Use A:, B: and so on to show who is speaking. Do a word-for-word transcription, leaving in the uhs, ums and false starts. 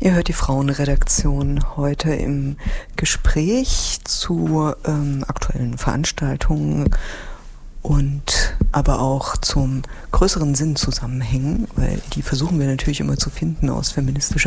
A: Ihr hört die Frauenredaktion heute im Gespräch zu ähm, aktuellen Veranstaltungen und aber auch zum größeren Sinnzusammenhängen, weil die versuchen wir natürlich immer zu finden aus feministischer